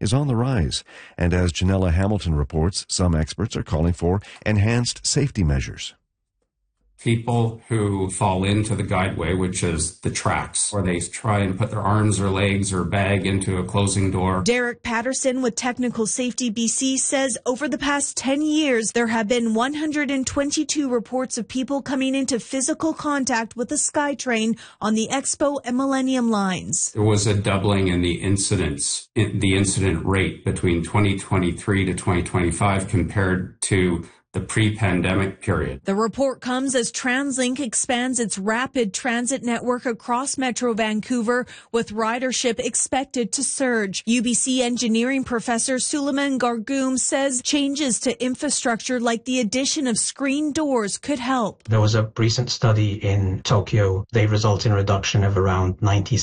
is on the rise. And as Janella Hamilton reports, some experts are calling for enhanced safety measures. People who fall into the guideway, which is the tracks, or they try and put their arms or legs or bag into a closing door. Derek Patterson with Technical Safety BC says over the past 10 years, there have been 122 reports of people coming into physical contact with the SkyTrain on the Expo and Millennium lines. There was a doubling in the incident rate between 2023 to 2025 compared to the pre-pandemic period. The report comes as TransLink expands its rapid transit network across Metro Vancouver, with ridership expected to surge. UBC engineering professor Suleiman Gargoum says changes to infrastructure like the addition of screen doors could help. There was a recent study in Tokyo. They result in a reduction of around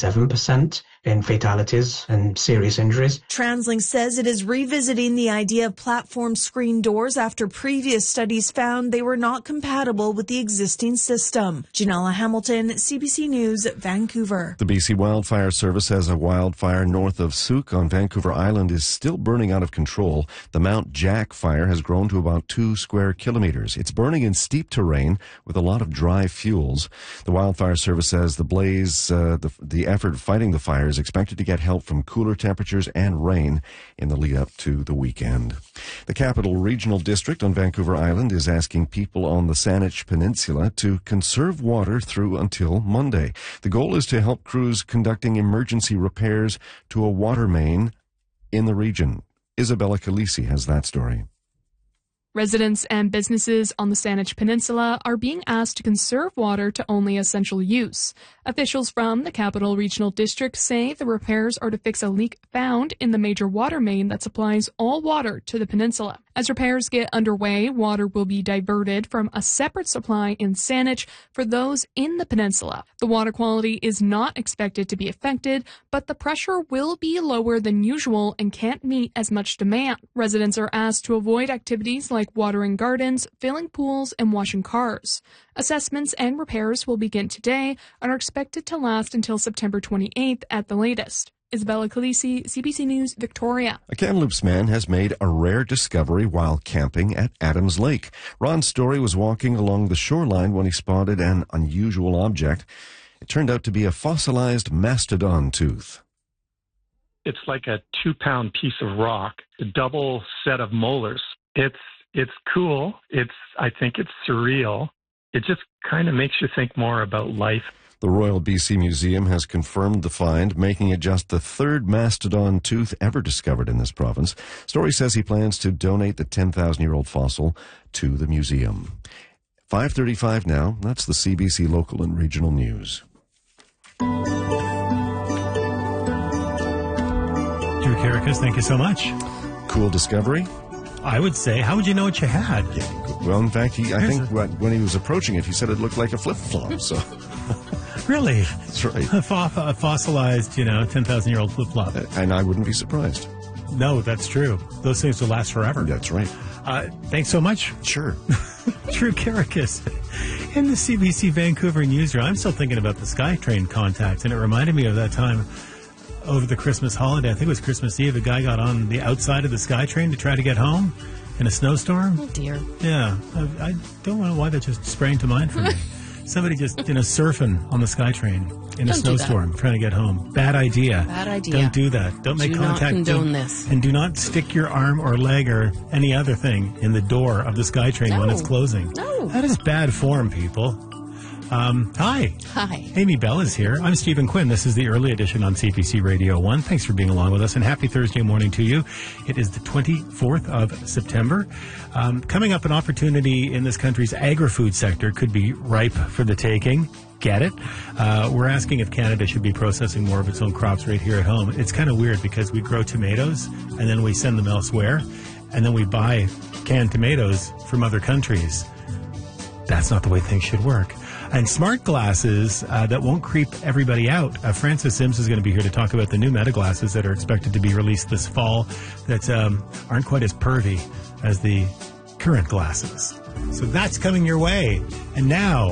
97% in fatalities and serious injuries. TransLink says it is revisiting the idea of platform screen doors after previous studies found they were not compatible with the existing system. Janella Hamilton, CBC News, Vancouver. The BC Wildfire Service says a wildfire north of Souk on Vancouver Island is still burning out of control. The Mount Jack fire has grown to about 2 square kilometers. It's burning in steep terrain with a lot of dry fuels. The Wildfire Service says the blaze, the effort fighting the fire is expected to get help from cooler temperatures and rain in the lead up to the weekend. The Capital Regional District on Vancouver Island is asking people on the Saanich Peninsula to conserve water through until Monday. The goal is to help crews conducting emergency repairs to a water main in the region. Isabella Calisi has that story. Residents and businesses on the Saanich Peninsula are being asked to conserve water to only essential use. Officials from the Capital Regional District say the repairs are to fix a leak found in the major water main that supplies all water to the peninsula. As repairs get underway, water will be diverted from a separate supply in Saanich for those in the peninsula. The water quality is not expected to be affected, but the pressure will be lower than usual and can't meet as much demand. Residents are asked to avoid activities like watering gardens, filling pools, and washing cars. Assessments and repairs will begin today and are expected to last until September 28th at the latest. Isabella Calisi, CBC News, Victoria. A Kamloops man has made a rare discovery while camping at Adams Lake. Ron Story was walking along the shoreline when he spotted an unusual object. It turned out to be a fossilized mastodon tooth. It's like a 2-pound piece of rock, a double set of molars. It's cool. I think it's surreal. It just kind of makes you think more about life. The Royal BC Museum has confirmed the find, making it just the third mastodon tooth ever discovered in this province. Story says he plans to donate the 10,000-year-old fossil to the museum. 5:35 now. That's the CBC local and regional news. Drew Karakas, thank you so much. Cool discovery? I would say. How would you know what you had? Yeah, well, in fact, I think when he was approaching it, he said it looked like a flip-flop, so... Really? That's right. A fossilized, 10,000-year-old flip-flop. And I wouldn't be surprised. No, that's true. Those things will last forever. That's right. Thanks so much. Sure. Drew Karakas in the CBC Vancouver newsroom. I'm still thinking about the SkyTrain contact, and it reminded me of that time over the Christmas holiday. I think it was Christmas Eve. A guy got on the outside of the SkyTrain to try to get home in a snowstorm. Oh, dear. Yeah. I don't know why that just sprang to mind for me. Somebody just, surfing on the SkyTrain in a snowstorm trying to get home. Bad idea. Bad idea. Don't do that. Don't make contact. Not condone this. And do not stick your arm or leg or any other thing in the door of the SkyTrain when it's closing. No. That is bad form, people. Hi. Hi. Amy Bell is here. I'm Stephen Quinn. This is the early edition on CBC Radio 1. Thanks for being along with us, and happy Thursday morning to you. It is the 24th of September. Coming up, an opportunity in this country's agri-food sector could be ripe for the taking. Get it? We're asking if Canada should be processing more of its own crops right here at home. It's kind of weird because we grow tomatoes, and then we send them elsewhere, and then we buy canned tomatoes from other countries. That's not the way things should work. And smart glasses that won't creep everybody out. Francis Sims is going to be here to talk about the new Meta glasses that are expected to be released this fall that aren't quite as pervy as the current glasses. So that's coming your way. And now,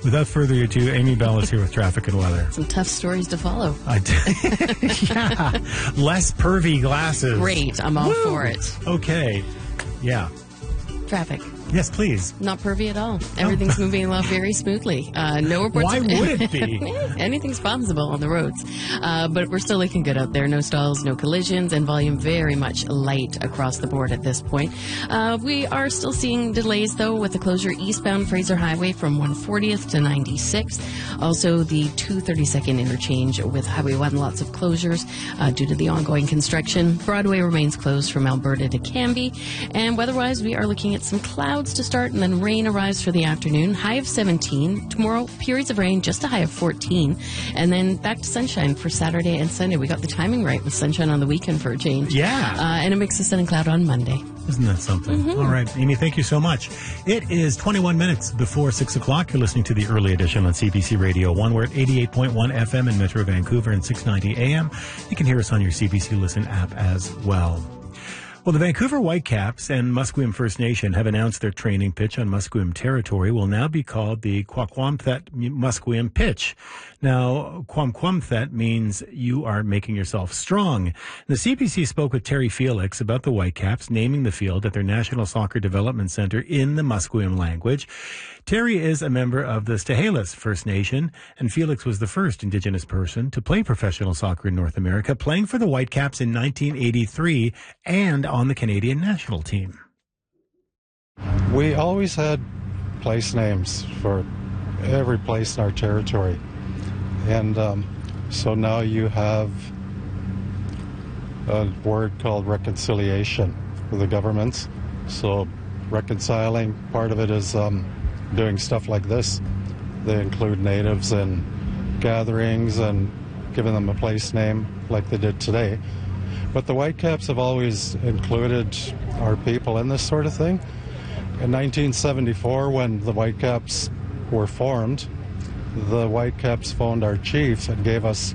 Without further ado, Amy Bell is here with traffic and weather. Some tough stories to follow. Yeah. Less pervy glasses. Great. I'm all for it. Okay. Yeah. Traffic. Yes, please. Not pervy at all. Everything's moving along very smoothly. No reports. Why would it be? Anything's possible on the roads. But we're still looking good out there. No stalls, no collisions, and volume very much light across the board at this point. We are still seeing delays, though, with the closure eastbound Fraser Highway from 140th to 96th. Also, the 232nd interchange with Highway 1, lots of closures due to the ongoing construction. Broadway remains closed from Alberta to Cambie. And weather-wise, we are looking at some clouds to start, and then rain arrives for the afternoon. High of 17. Tomorrow, periods of rain, just a high of 14. And then back to sunshine for Saturday and Sunday. We got the timing right with sunshine on the weekend for a change. Yeah. And a mix of sun and cloud on Monday. Isn't that something? Mm-hmm. All right, Amy, thank you so much. It is 21 minutes before 6 o'clock. You're listening to the early edition on CBC Radio 1. We're at 88.1 FM in Metro Vancouver and 690 AM. You can hear us on your CBC Listen app as well. Well, the Vancouver Whitecaps and Musqueam First Nation have announced their training pitch on Musqueam territory will now be called the Kwakwamthet Musqueam Pitch. Now, Kwakwamthet means you are making yourself strong. The CBC spoke with Terry Felix about the Whitecaps naming the field at their National Soccer Development Center in the Musqueam language. Terry is a member of the Stahelas First Nation, and Felix was the first Indigenous person to play professional soccer in North America, playing for the Whitecaps in 1983 and on the Canadian national team. We always had place names for every place in our territory. And so now you have a word called reconciliation for the governments. So reconciling, part of it is doing stuff like this. They include natives in gatherings and giving them a place name like they did today. But the Whitecaps have always included our people in this sort of thing. In 1974, when the Whitecaps were formed, the Whitecaps phoned our chief and gave us